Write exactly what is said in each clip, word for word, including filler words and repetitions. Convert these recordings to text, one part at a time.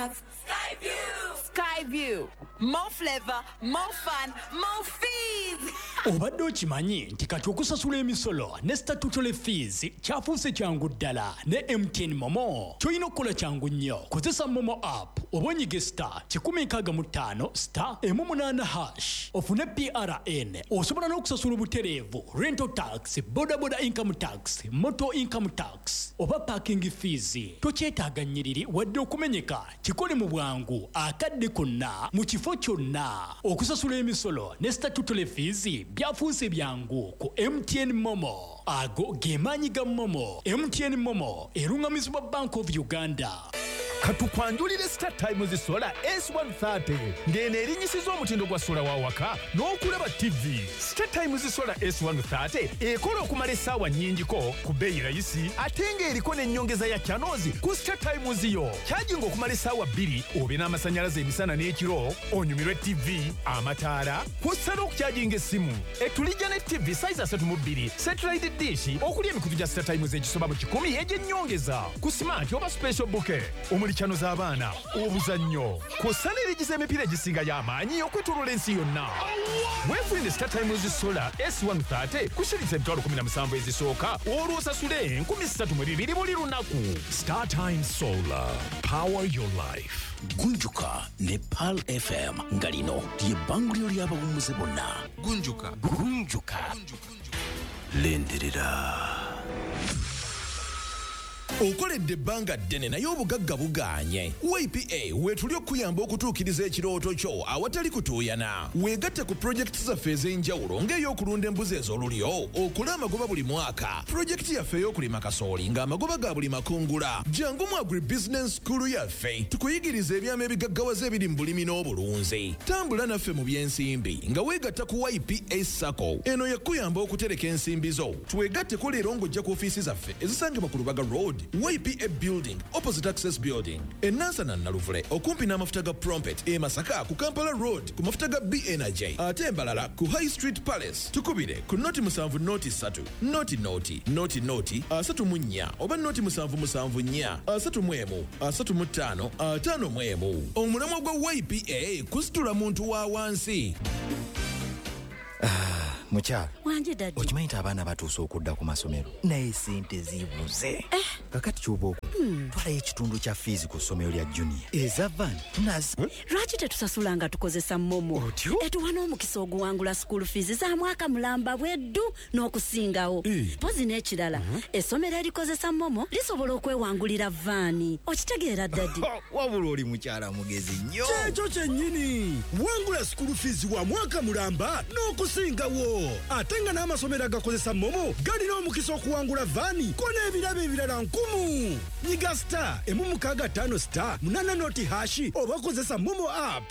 Skyview! Skyview! More flavor, more fun, more fees! Obadde okimanyi nti kati okusasula emisolo ne statutory fees kyafuuse kyangu ddala ne M T N Momo. Ky'olina okukola kyangu nnyo. Kozesa Momo app oba onyige star kikumi nkaaga mu ttaano star emu munaana hash ofune P R N. Osobola n'okusasula obutereevu rental tax, boda boda income tax, motor income tax oba parking fees. Tokyetaaga nnyiriri wadde okumenyeka. Kikole mu bwangu akadde konna mu kifo kyonna. Okusasula emisolo ne statutory fees byafuuse byangu ku M T N Momo. Ago ge maanyi ga Momo. M T N Momo erungamizibwa Bank of Uganda. Katukwanjulire Star Times Solar S one thirty ngene erinyisiza omutindo gwa sola wa waka n'okulaba T V. Star Times Solar S one thirty ekola okumala essaawa nnyingiko ku bbeeyi rayisi ate ng'eriko n'ennyongeza ya channels ku Star Times yo. Kyajinga okumala essaawa bbiri obe n'amasannyalaze emisana n'ekiro onyumirwe T V, amataala, kw'ossa n'okukyajinga essimu. Etulijja ne T V size asatu mu bbiri satellite dish okuli emikutu gya Star Times egisoba mu kikumi egy'ennyongeza ku smart oba special bouquet. Chano z'abaana obuzannyo kw'ossa n'erigiza emipiira egisinga y'amaanyi okwetooloola ensi yonna. Weefunire Star Times Solar S one thirty kusiritsa emitwalo kumi na musanvu ezisooka olwo osasule enkumi ssatu mu bibiri buli lunaku. Star Times Solar, power your life. Gunjuka ne Pearl F M nga lino lye bbanguliro ly'abawummuze bonna. Gunjuka Gunjuka lenderera. Okoledde ebbanga ddene naye obugagga bugaanye. Y P A weetuli okuyamba okutuukiriza ekirooto kyo awatali kutuuyana. Weegatte ku pulojekiti zaffe ez'enjawulo ng'ey'okulunda embuzi ez'olulyo, okula amagoba buli mwaka, pulojekiti yaffe ey'okulima kasooli ng'amagoba ga buli makungula. Jangu mu agribusiness school yaffe tukuyigiriza ebyama ebigaggawaza ebiri mu bulimi n'obulunzi. Tambula naffe mu by'ensimbi nga weegatta ku Y P A Sacco. Eno yakuyamba okutereka ensimbi zo. Twegatteko leero ng'ojja ku ofiisi zaffe ezisangibwa ku Lubaga Road, Y P A Building, opposite Access Building. Enansana Naluvule, okumpi n'amafuta ga Prompet. E Masaka ku Kampala Road, ku mafuta ga B Energy. Ate Mbalala ku High Street Palace. Tukubire ku noti musanvu noti satu. Noti noti, noti noti, asatu mu nnya. Oba noti musanvu musanvu nnya. Asatu mu emu, asatu mu ttaano, ataano mu emu. Omulamwa gwa Y P A kusitula muntu wa wansi. Mukyala wanje dadi okimanyi nti abaana batuuse okudda ku masomero naye sente zibuze eh. kakati ky'oba oku hmm. twalayo ekitundu kya fiizi ku ssomero lya junior eza van tunazi hmm? lwaki tetusasula nga tukozesa Momo etuwa n'omukisa oguwangula school fees za mwaka mulamba bweddu n'okusingawo eh. pozi n'ekirala uh-huh. essomero erikozesa Momo lisobola okwewangulira vaani okitegeera dadi wabula oli mukyala mugezi nnyo kyekyo kyennyini wangula school fees wa mwaka mulamba n'okusingawo ate nga n'amasomero agakozesa Momo galina omukisa okuwangula vaani ko n'ebirabo ebirala nkumu. Nyiga star emu mukaaga ttaano star munaana noti hashi oba kozesa Momo app.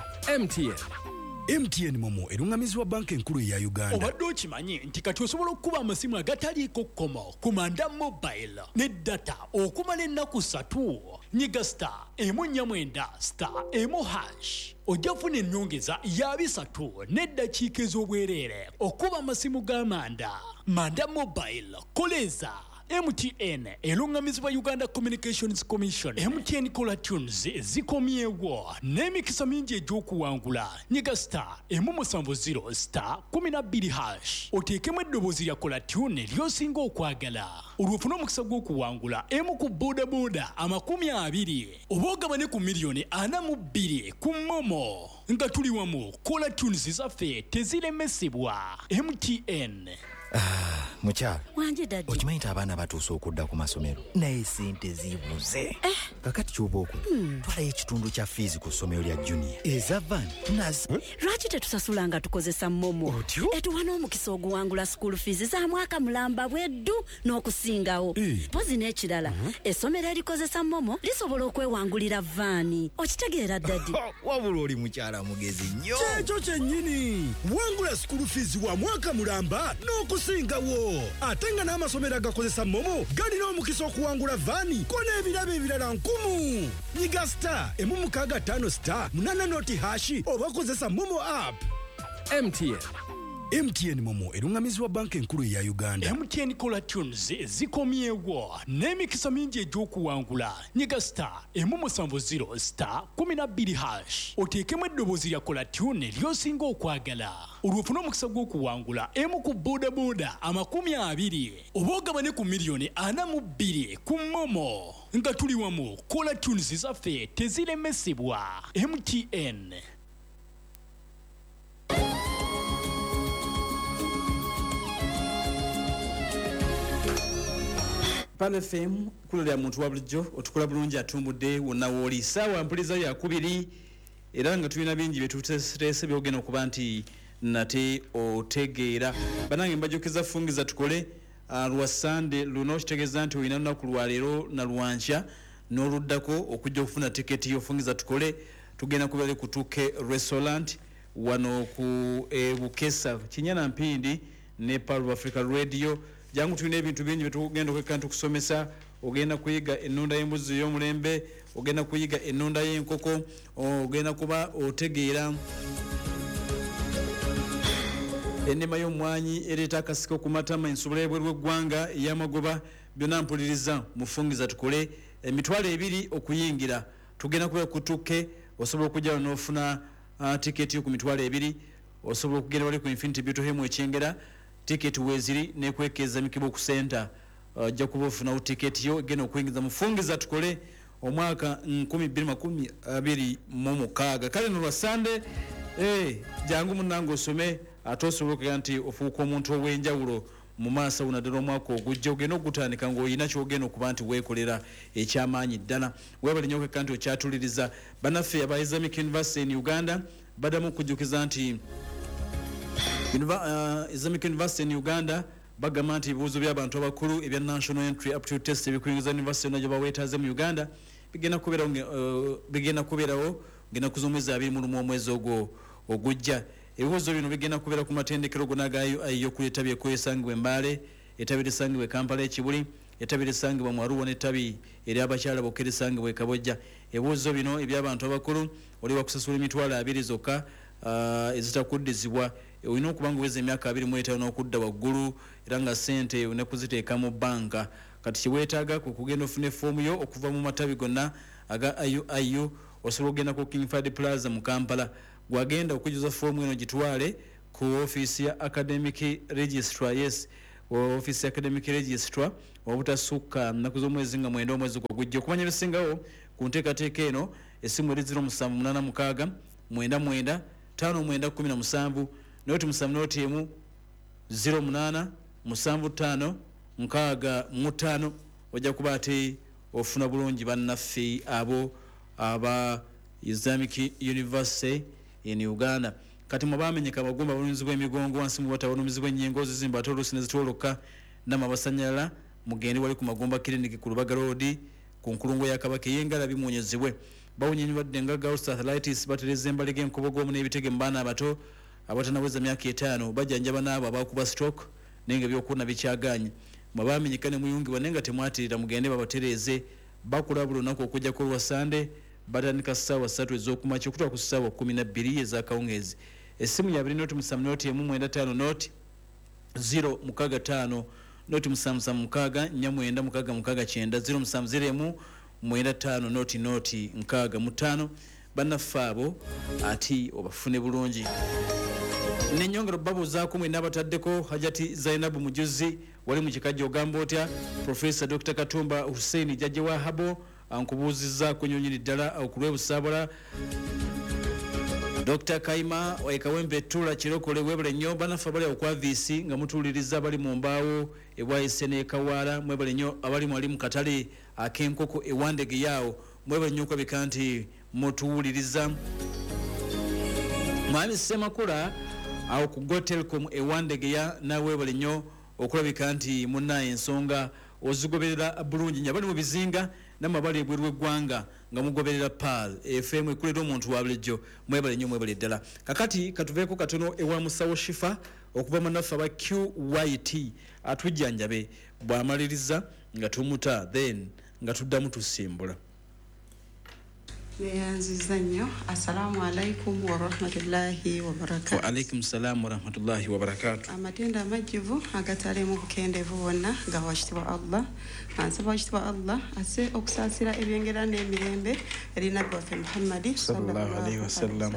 M T N M T N Momo erungamizibwa banka enkulu eya Uganda. Obadde okimanyi nti kati osobola okukuba amasimu agataliiko kkomo ku Manda Mobile ne data okumala ennaku ssatu. Nyiga star emu nnya mwenda star emu hash ojja kufuna ennyongeza ya bisatu n'eddakiika ez'obwereere okuba amasimu ga Manda. Manda Mobile koleza M T N elungamizibwa Uganda Communications Commission. M T N Kola Tunes zikomyewo n'emikisa mingi egy'okuwangula. Nyiga star emu musanvu zero star kumi na bbiri hash oteekemu eddoboozi lya Kola Tune ly'osinga okwagala olwofuna omukisa gw'okuwangula emu ku boda boda amakumi abiri oba ogabane ku miliyoni ana mu bbiri ku Momo. Nga tuli wamu Kola Tunes zaffe teziremesebwa. M T N. Ah, mukyala wanje dadi okimanyi nti abaana batuuse okudda ku masomero naye sente zibuze eh. kakati ky'oba oku hmm. twalayo ekitundu kya fiizi ku ssomero lya junior eza van tunazi hmm? lwaki tetusasula nga tukozesa Momo etuwa n'omukisa oguwangula school fees za mwaka mulamba bweddu n'okusingawo eh. pozi n'ekirala uh-huh. essomero erikozesa Momo lisobola okwewangulira vaani okitegeera dadi wabula oli mukyala mugezi nnyo kyekyo kyennyini wangula school fees wa mwaka mulamba n'okusingawo ate nga n'amasomero agakozesa Momo galina omukisa okuwangula vaani ko n'ebirabo ebirala nkumu. Nyiga star emu mukaaga ttaano star munaana noti hashi oba kozesa Momo app. M T N M T N Momo erungamizibwa banka enkulu eya Uganda. M T N Kola Tunes zikomyewo n'emikisa mingi egy'okuwangula. Nyiga star emu musanvu zero star kumi na bbiri hash oteekemu eddoboozi lya Kola Tune ly'osinga okwagala. Olwofuna omukisa gw'okuwangula emu ku bodaboda amakumi abiri oba ogabane ku miliyoni ana mu bbiri ku Momo. Nga tuli wamu Kola Tunes zaffe teziremesebwa. M T N. Pan F M kulira muntu wa bulijjo otukola bulungi atumbudde wonna woli saawa mpuliza ya kubiri era nga tulina bingi betuteese byogenda okuba nti nate otegeera banange mbajokeza fungiza tukole uh, lwa Sunday luno kitegeeza nti olina lunaku lwa leero na lwankya n'oluddako okujja okufuna tiketi y'ofungiza tukole tugenda kubeera ku Tuke restaurant wano ku e, Bukesa Kinyana Mpindi ne Palu Africa Radio. Jangu tulina ebintu bingi betugenda okwekantu kusomesa ogenda kuyiga ennunda y'embuzi y'omulembe ogenda kuyiga ennunda y'enkoko ogenda kuba otegeera ennema y'omwanyi ereeta akasiko ku matama ensobola ebweru w'eggwanga ey'amagoba byonna mpuliriza mufungiza tukole emitwalo ebiri okuyingira tugenda kuba kutuke osobola okujja n'ofuna uh, tiketi yo ku mitwalo ebiri osobola okugenda wali ku Infinity Beauty Hemu ekyengera tiketi weziri nekwekeza mikibo ku center ajja uh, kuba ofuna tiketi yo gena okuyingiza mufungiza tukole omwaka nkumi bbiri makumi abiri mu mukaaga kale no lwa Sunday eh jangu munango osome atosoboka nti ofuuka omuntu ow'enjawulo mu maaso unaddala omwaka ogujja ogenda okutandika ng'olina kyogenda okuba nti weekolera ekyamaanyi ddala weebale nnyo kanti okyatuliriza bannaffe aba Islamic University in Uganda baddamu okujjukiza nti Uh, Islamic University in Uganda bagamba nti ebibuuzo by'abantu abakulu ebya National Entry Aptitude Test ebikuyingiza University n'agyo baweetaaze mu Uganda bigenda kubeerawo uh, bigenda kubeerawo genda kuzomeza abiri mu lumu omwezi ogwo ogujja ebibuuzo bino bigenda kubeera ku matendekero gonna gaayo ayo ku etabi ekwesangibwa Mbale etabi lisangibwa Kampala ekibuli etabi lisangibwa mu Arua n'etabi eri abakyala bokka lisangibwa Kabojja ebibuuzo bino eby'abantu abakulu oli bakusasula emitwalo abiri zokka uh, ezitakuddizibwa olina okubanga weza emyaka abiri mu etaano n'okudda waggulu era nga ssente olina kuziteeka mu banka kati kiweetaaga ku kugenda ofuna effoomu yo okuva mu matabi gonna aga I U I U osobola okugenda ku King Fahd Plaza mu Kampala gwagenda okujuza ffoomu eno gitwale ku ofiisi ya academic registrar yes ofiisi ya academic registrar obutasukka nnaku z'omwezi nga mwenda omwezi gwagujja okumanya ebisingawo ku nteekateeka eno essimu eri ziro musanvu munaana mukaaga mwenda mwenda ttaano mwenda kkumi na musanvu noti musanvu noti emu ziro munaana musanvu ttaano nkaaga mu ttaano ojja kuba ate ofuna bulungi bannaffe abo aba Islamic University in Uganda kati mwe bamenyeka bagomba bulunzi bw'emigongo wansi mu batabalumizibwa ennyingo zizimba ate oluusi ne zitwoloka n'amabasanyala mugende wali ku Magomba Clinic ku Lubaga Road ku nkulungo ya Kabaka ey'engala bimunyezebwe bawunyinyiwadde nga gout arthritis batereza embalega enkobogomu n'ebitege mu baana abato abatanaweza myaka etaano bajjanjaba n'abo abakuba stroke nenga byokuna bikyaganye mwe bamenyeka ne muyungibwa nenga temwatirira mugende babatereze bakula buli lunaku okujja ku lwa Sunday batandika ssaawa ssatu ez'okumakya okutwala ku ssaawa kumi na bbiri ez'akawungeezi essimu ya abiri noti musanvu noti emu mwenda ttaano noti ziro mukaaga ttaano noti musanvu musanvu mukaaga nnya mwenda mukaaga mukaaga kyenda ziro musanvu ziro emu mwenda ttaano noti noti nkaaga mu ttaano bannaffe abo ati obafune bulungi nenyongero babuzaako mwena abataddeko Hajati Zainabu Mujuzi wali mu kikajjo ogamba otya Professor Doctor Katumba Hussein Jajje Wahabo ankubuuzizza kunyonyini ddala okulwe busabula Doctor Kaima waikawembe tula kirokole webale nnyo bannaffe abali okwa visi nga mutuuliriza bali mu mbaawo ebwayise n'ekawala mwebale nnyo abali mwali mu katale ak'enkoko ewandege yaawo mwebale nnyo okwabika nti mutuwuliriza mwami Semakula awo ku Go Telecom ewandege ya nawe bali nnyo okulabika nti munnaye ensonga ozigoberera bulungi nnyo abali mu bizinga n'amabali ebweru w'eggwanga nga mugoberera P A L F M ekulera omuntu wa bulijjo mwebale nnyo mwebale ddala kakati katuveeko katono ewa musawo Shifa okuva manaffe aba Q Y T atujjanjabe bw'amaliriza nga tumuta then nga tuddamu tusimbula Neyanziza nnyo. Assalamu alaikum wa rahmatullahi wa barakatuh. Wa alaikum salam wa rahmatullahi wa barakatuh. Amatenda amajjuvu agatali mu bukendeevu bwonna ga wakitibwa Allah. Ansaba wakitibwa Allah ase okusaasira ebyengera n'emirembe eri nabbi waffe Muhammadi sallallahu alaihi wasallam.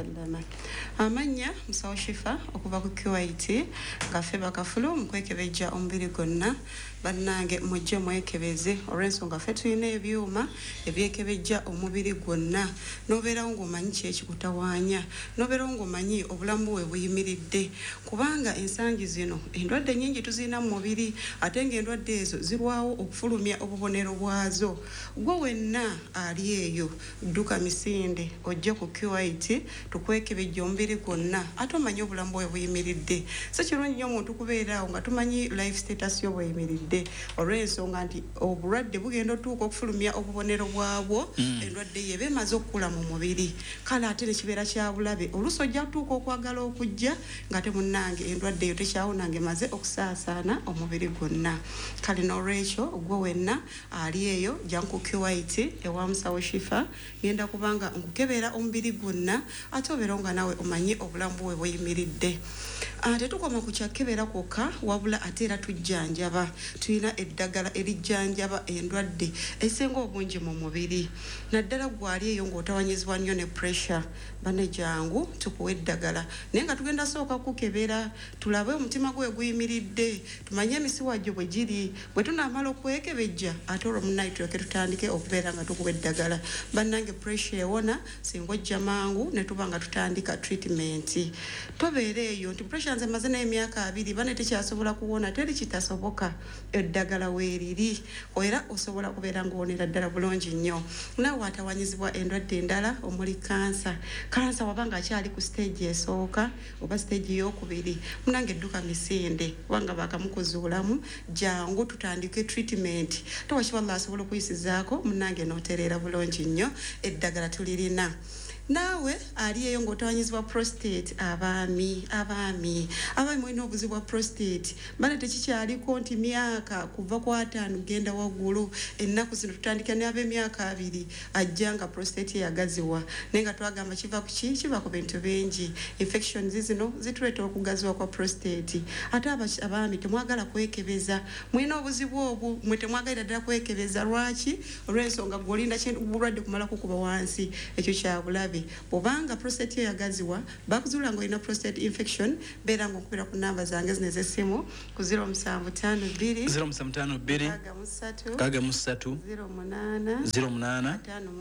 Amanya Musawo Shifa okuva ku Kuwait ngaffe bakafulu mu kwekebejja omubiri gwonna. Bannange mujje mwekebeze olw'ensonga ffe tulina ebyuma ebyekebejja omubiri gwonna. Nobeerawo ng'omanyi ki ekikutawaanya, nobeerawo ng'omanyi obulamu bwe buyimiridde, kubanga ensangi zino endwadde nnyingi tuzirina mu mubiri ate ng'endwadde ezo zirwawo okufulumya obubonero bwazo. Gwe wenna ali eyo dduka misinde ojje ku Kuwait tukwekebejja omubiri gwonna ate omanyi obulamu bwe buyimiridde. Si kirungi nnyo omuntu kubeeraawo nga tumanyi life status yo bweyimiridde olw'ensonga nti obulwadde bugenda otuuka okufulumya obubonero bwabwo endwadde ye bemaze okukula mu mubiri. Kale ate ne kibeera kya bulabe oluusi ojja kutuuka okwagala okujja nga te munnange endwadde eyo tekyawonange emaze okusaasaana omubiri gwonna. Kale n'olwekyo gwe wenna ali eyo jja ku Kuwait ewa Musawo Shifa ngenda kubanga nkukebera omubiri gwonna ate obeera nga nawe omanyi obulamu bwe buyimiridde. Tetukoma ku kyakebera kwokka wabula ate era tujjanjaba. Tulina eddagala erijjanjaba endwadde ezisinga obungi mu mubiri. Naddala gwali eyo ng'otawanyizibwa nnyo ne pressure bane jangu tukuwe eddagala naye nga tugenda sooka kukebera tulabe omutima gwe guyimiridde tumanye emisiwa gyo bwe giri bwe tunaamala okwekebejja ate olwo munnaye tulyoke tutandike okubeera nga tukuwa eddagala. Bannange pressure ewona singa ojja mangu ne tuba nga tutandika treatment. Tobeera eyo nti pressure nze maze n'emyaka abiri bane tekyasobola kuwona teri kitasoboka. Eddagala weeriri era osobola kubeera ng'owonera ddala bulungi nnyo. Naawe atawanyizibwa endwadde endala omuli kansa. Kansa wabanga akyali ku stage esooka oba stage ey'okubiri munange edduka misinde kubanga bakamukuzuulamu jangu tutandike treatment. Tewakibwa Allah asobola okuyisizaako munange n'otereera bulungi nnyo eddagala tulirina. Naawe ali eyo ng'otawanyizibwa prostate abaami abaami abaami mulina obuzibu bwa prostate bale tekikyaliko nti myaka kuva ku ataano genda waggulu. Ennaku zino tutandika ne ab'emyaka abiri ajja nga prostate yagaziwa naye nga twagamba kiva ku ki kiva ku bintu bingi. Infections zino zituleeta okugaziwa kwa prostate. Ate abaami temwagala kwekebeza mulina obuzibu obwo mwe temwagalira ddala kwekebeza. Lwaki? Olw'ensonga gw'olinda bulwadde kumala kukuba wansi ekyo kya bulabe. Bobanga prostate yo yagaziwa bakuzuula ng'olina prostate infection beera ng'okubira ku namba zange zino ez'essimu ku zero musanvu ttaano bbiri zero musanvu ttaano bbiri kaaga mu ssatu zero munaana zero munaana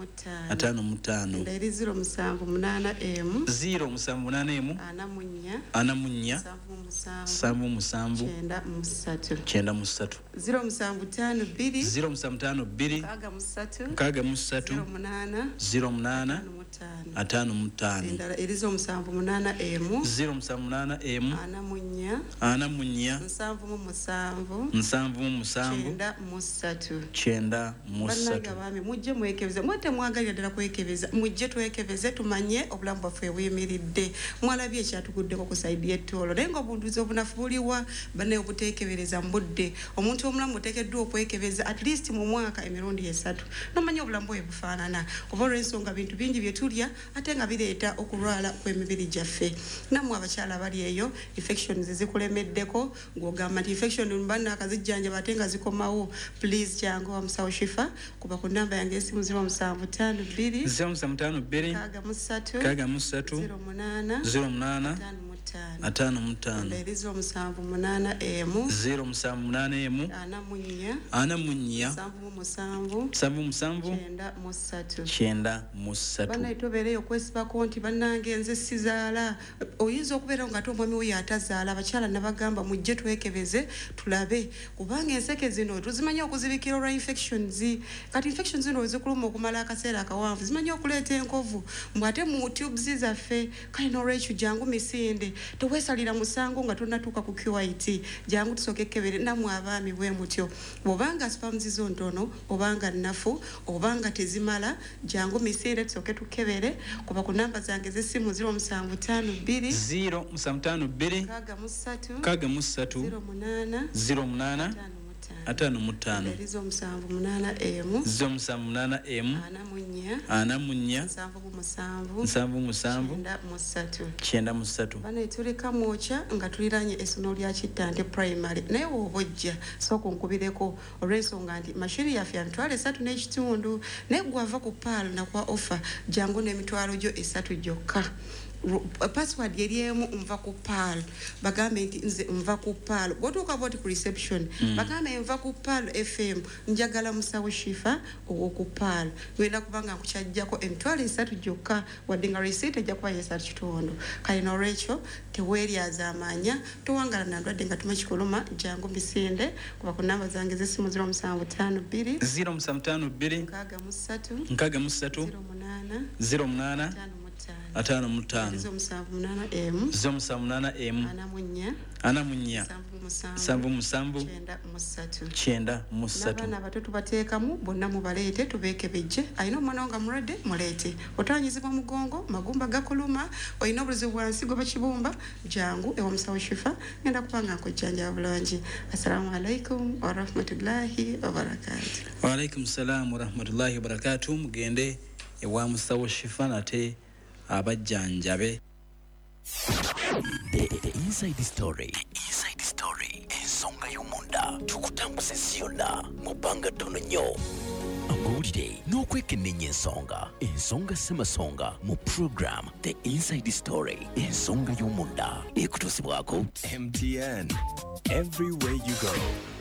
ataano mu ttaano enda eri zero musanvu munaana emu zero musanvu munaana emu ana mu nnya ana mu nnya musanvu musanvu kyenda mu ssatu kyenda mu ssatu zero musanvu ttaano bbiri zero musanvu ttaano bbiri kaaga mu ssatu kaaga mu ssatu zero munaana zero munaana ataano mu ttaano endala erizo omusanvu munaana emu zero musanvu munaana emu ana mu nnya ana mu nnya nsanvu mu musanvu nsanvu mu musanvu kyenda mu ssatu kyenda mu ssatu. Bannange abaami mujje mwekebeze mwete mwagalira ddala kwekebeza mujje twekebeze tumanye obulamu bwaffe buyimiridde. Mwalabye ekyatuguddeko ku saidi y'ettoolo naye ng'obunduzi obunafu buliwa banne obuteekebereza mu budde. Omuntu omulamu oteekeddwa okwekebeza at least mu mwaka emirundi esatu nomanya obulamu bwe bufaanana kuba olw'ensonga bintu bingi bye tulya ate nga bireeta okulwala kw'emibiri gyaffe. Nammwe abakyala bali eyo infections zikulemeddeko ng'ogamba nti infection mbanna akazijjanjaba ate nga zikomawo please jangu wa Musawo Shifa kuba ku namba yange esimu zero musanvu ttaano bbiri zero musanvu ttaano bbiri kaaga mu ssatu kaaga mu ssatu zero munaana zero munaana ataano mu ttaano erizo musanvu munaana emu zero musanvu munaana emu ana mu nnya ana mu nnya musanvu mu musanvu musanvu musanvu kyenda mu ssatu kyenda mu ssatu. Bannaye tobeereyo okwesibako nti bannange nze sizaala. Oyinza okubeera nga ate omwami oyo atazaala. Abakyala nabagamba mujje twekebeze tulabe kubanga enseke zino tuzimanyi okuzibikira olwa infections. Kati infections zino wezikuluma okumala akaseera akawanvu zimanyi okuleeta enkovu mbw ate mu tubes zaffe. Kale n'olwekyo jangu misinde teweesalira musango nga tonnatuuka ku Kuwait jangu tusooke ekkebere. Nammwe abaami bwe mutyo bw'obanga spams zo ntono obanga nnafu obanga tezimala jangu misinde tusooke tukebere kuba ku namba zange z'essimu zero musanvu ttaano bbiri zero musanvu ttaano bbiri kaaga mu ssatu kaaga mu ssatu zero munaana zero munaana ataano mu ttaano erizo musanvu munana emu zo musanvu munana emu ana mu nnya ana mu nnya nsanvu mu musanvu nsanvu musanvu kyenda mu ssatu kyenda mu ssatu bane tuleka mwocha nga tuliranye essomero lya Kittante primary naye wobojja sooka nkubireko olw'ensonga nti mashiri yaffe ya mitwalo esatu n'ekitundu naye gwava ku paal nakwa offer jangu n'emitwalo gyo esatu gyokka password yeriemu nva ku paal bagambe nti nze nva ku paal bwotuuka bwoti ku reception mm. bagambe nva ku paal fm njagala musawo shifa owoku paal wenda kubanga nkukyajjako emitwalo esatu gyokka wadde nga receipt ejja kuba yesatu kitundu kale n'olwekyo teweeryaza amaanya towangala nandwadde nga tuma kikuluma jangu misinde kuba ku namba zange z'essimu zero musanvu ttaano bbiri zero musanvu ttaano bbiri nkaaga mu ssatu nkaaga mu ssatu zero munaana zero munaana ataano mu ttaano zo musanvu munana emu zo musanvu munana emu ana mu nnya ana mu nnya nsanvu musanvu kyenda mu ssatu kyenda mu ssatu n'abaana abato tubateekamu bonna mubaleete tubeekebejje alina omwana nga mulwadde muleete otanyizibwa mugongo magumba gakuluma olina obuzibu bwansi gwe bakibumba jangu ewa musawo shifa ngenda kubanga nkojjanjaba bulungi assalamu alaikum warahmatullahi wabarakatu waalaikum salamu warahmatullahi wabarakatu mugende ewa musawo shifa nate abajjanjabe. The, the inside story. The inside story. Ensonga y'omunda tukutambuze ziyonna mu bbanga ttono nnyo. Amawulire n'okwekenneenya ensonga. Ensonga ssemasonga mu program The Inside Story. Ensonga y'omunda ekutuusibwako M T N. Everywhere you go.